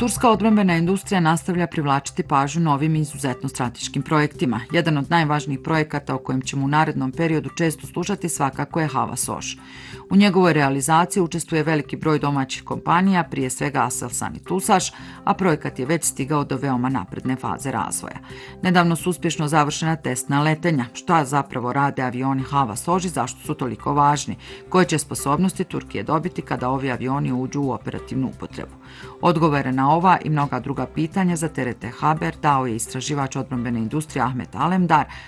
Turska odbrambena industrija nastavlja privlačiti pažnju novim i izuzetno strateškim projektima. Jedan od najvažnijih projekata o kojem ćemo u narednom periodu često slušati svakako je Hava Soš. U njegovoj realizaciji učestvuje veliki broj domaćih kompanija, prije svega Aselsan i Tusaš, a projekat je već stigao do veoma napredne faze razvoja. Nedavno su uspješno završena testna letenja. Šta zapravo rade avioni Hava Soš i zašto su toliko važni? Koje će sposobnosti Turkije dobiti kada ovi avioni uđu u operativnu upotrebu? Odgovore na ova i mnoga druga pitanja za TRT Haber dao je istraživač odbrambene industrije Ahmet Alemdar,